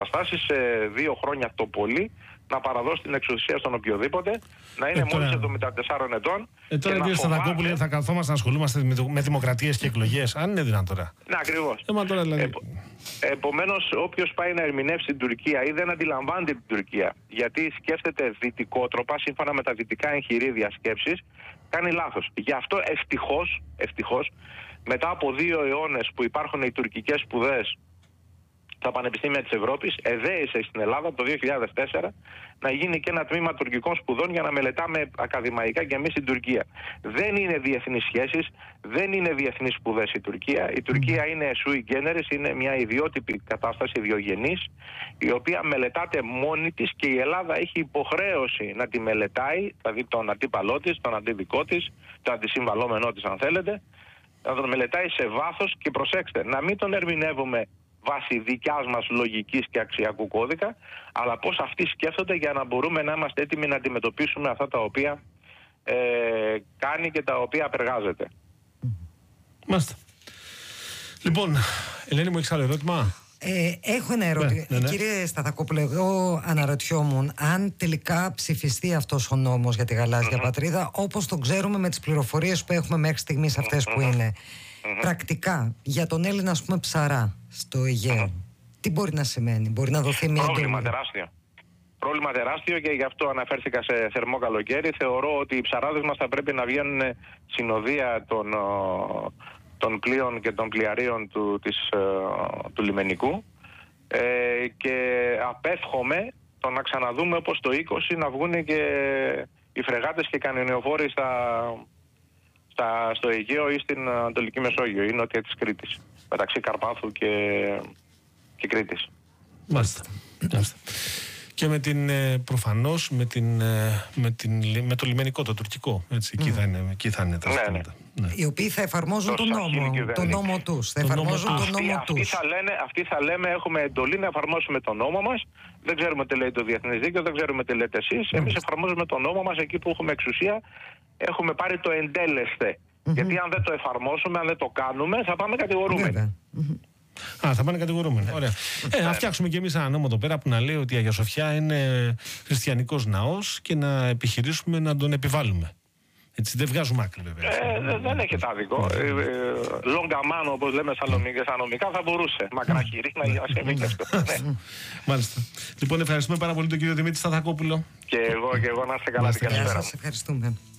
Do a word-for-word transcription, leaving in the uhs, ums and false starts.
καταστάσεις σε δύο χρόνια το πολύ να παραδώσει την εξουσία στον οποιοδήποτε, να είναι ε, τώρα... μόλις εβδομήντα τεσσάρων ετών. Ε, τώρα κύριε Σταθακόπουλε, φοβάται... θα καθόμαστε να ασχολούμαστε με, με δημοκρατίες και εκλογές, αν είναι δυνατόν τώρα. Ναι, ακριβώς. Ε, τώρα, δηλαδή... Επο... Επομένως, όποιος πάει να ερμηνεύσει την Τουρκία ή δεν αντιλαμβάνεται την Τουρκία, γιατί σκέφτεται δυτικότροπα, σύμφωνα με τα δυτικά εγχειρίδια σκέψης, κάνει λάθος. Γι' αυτό ευτυχώς, ευτυχώς, μετά από δύο αιώνες που υπάρχουν οι τουρκικές σπουδές στα πανεπιστήμια της Ευρώπης, εδέησε στην Ελλάδα το δύο χιλιάδες τέσσερα να γίνει και ένα τμήμα τουρκικών σπουδών για να μελετάμε ακαδημαϊκά και εμείς στην Τουρκία. Δεν είναι διεθνείς σχέσεις, δεν είναι διεθνείς σπουδές η Τουρκία. Η Τουρκία είναι sui generis, είναι μια ιδιότυπη κατάσταση, ιδιογενής, η οποία μελετάται μόνη της και η Ελλάδα έχει υποχρέωση να τη μελετάει, δηλαδή τον αντίπαλό της, τον αντιδικό της, τον αντισυμβαλόμενό της αν θέλετε, να τον μελετάει σε βάθος και προσέξτε, να μην τον ερμηνεύουμε βάσει δικιάς μας λογικής και αξιακού κώδικα, αλλά πώς αυτοί σκέφτονται για να μπορούμε να είμαστε έτοιμοι να αντιμετωπίσουμε αυτά τα οποία ε, κάνει και τα οποία απεργάζεται. Μάλιστα. Λοιπόν, Ελένη μου, έχεις άλλο ερώτημα? Ε, έχω ένα ερώτημα. Ναι, ναι, ναι. Κύριε Σταθακόπουλε, εγώ αναρωτιόμουν αν τελικά ψηφιστεί αυτός ο νόμος για τη γαλάζια mm-hmm. πατρίδα, όπως τον ξέρουμε με τις πληροφορίες που έχουμε μέχρι στιγμής αυτές mm-hmm. που είναι. Mm-hmm. Πρακτικά, για τον Έλληνα, ας πούμε, ψαρά στο Αιγαίο, mm-hmm. τι μπορεί να σημαίνει? Μπορεί να δοθεί μια πρόβλημα εντολή? τεράστιο. Πρόβλημα τεράστιο και γι' αυτό αναφέρθηκα σε θερμό καλοκαίρι. Θεωρώ ότι οι ψαράδες μας θα πρέπει να βγαίνουν συνοδεία των, των πλοίων και των πλοιαρίων του, της, του λιμενικού ε, και απέφχομαι το να ξαναδούμε όπως το είκοσι να βγουν και οι φρεγάτες και οι κανονιοφόροι στα, στα, στο Αιγαίο ή στην Ανατολική Μεσόγειο ή νότια της Κρήτης, μεταξύ Καρπάθου και, και Κρήτης. Μάλιστα. Μάλιστα. Και με την, προφανώς, με, την, με, την, με το λιμενικό, το τουρκικό, έτσι, εκεί, mm. θα είναι, εκεί θα είναι τα ζητήματα. Ναι, ναι. Οι οποίοι θα εφαρμόζουν τον νόμο, τον νόμο τους. Θα εφαρμόζουν τον αυτοί, νόμο αυτοί τους. Θα λένε, αυτοί θα λέμε, έχουμε εντολή να εφαρμόσουμε τον νόμο μας. Δεν ξέρουμε τι λέει το διεθνές δίκαιο, δεν ξέρουμε τι λέτε εσείς. Mm. Εμείς εφαρμόζουμε τον νόμο μας εκεί που έχουμε εξουσία. Έχουμε πάρει το εντέλεσθε. Mm-hmm. Γιατί αν δεν το εφαρμόσουμε, αν δεν το κάνουμε, θα πάμε κατηγορούμενοι. Mm-hmm. Α, θα πάνε κατηγορούμενοι. Ωραία. Ε, να φτιάξουμε κι εμείς ένα νόμο εδώ πέρα που να λέει ότι η Αγία Σοφιά είναι χριστιανικός ναός και να επιχειρήσουμε να τον επιβάλλουμε. Έτσι, δεν βγάζουμε άκρη βέβαια. Ε, δε, δεν έχετε άδικο. Λόγκα μάνο, όπως λέμε στα νομικά, θα μπορούσε. Μακρά χειρή να γίνει και αυτό. Μάλιστα. Λοιπόν, ευχαριστούμε πάρα πολύ τον κύριο Δημήτρη Σταθακόπουλο. Και εγώ, και εγώ να είστε καλά την καλησπέρα. Σας ευχαριστούμε.